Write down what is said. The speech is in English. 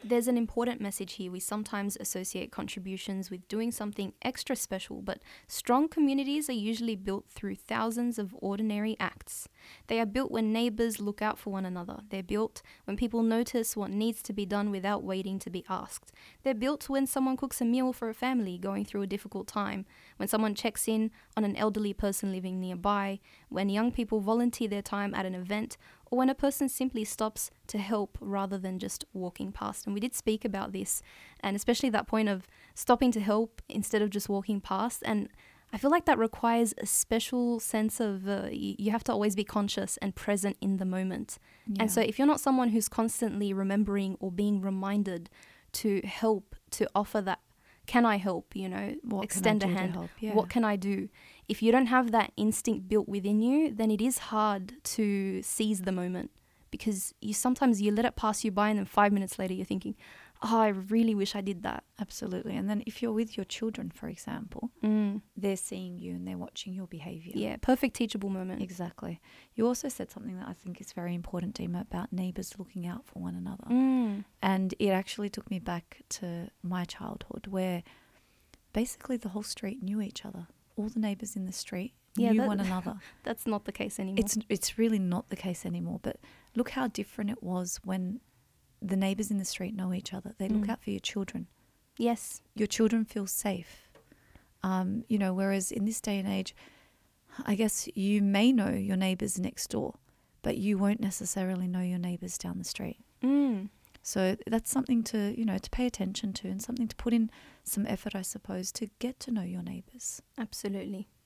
there's an important message here. We sometimes associate contributions with doing something extra special, but strong communities are usually built through thousands of ordinary acts. They are built when neighbours look out for one another. They're built when people notice what needs to be done without waiting to be asked. They're built when someone cooks a meal for a family going through a difficult time, when someone checks in on an elderly person living nearby, when young people volunteer their time at an event, or when a person simply stops to help rather than just walking past. And we did speak about this, and especially that point of stopping to help instead of just walking past. And I feel like that requires a special sense of you have to always be conscious and present in the moment. Yeah. And so if you're not someone who's constantly remembering or being reminded to help, to offer that, can I help, What extend a can I do to hand, help? Yeah. what can I do? If you don't have that instinct built within you, then it is hard to seize the moment, because sometimes you let it pass you by, and then 5 minutes later you're thinking, oh, I really wish I did that. Absolutely. And then if you're with your children, for example, they're seeing you and they're watching your behaviour. Yeah, perfect teachable moment. Exactly. You also said something that I think is very important, Dima, about neighbours looking out for one another. And it actually took me back to my childhood, where basically the whole street knew each other. All the neighbours in the street knew one another. That's not the case anymore. It's really not the case anymore. But look how different it was when the neighbours in the street know each other. They look out for your children. Yes. Your children feel safe. Whereas in this day and age, I guess you may know your neighbours next door, but you won't necessarily know your neighbours down the street. So that's something to pay attention to, and something to put in some effort, I suppose, to get to know your neighbours. Absolutely.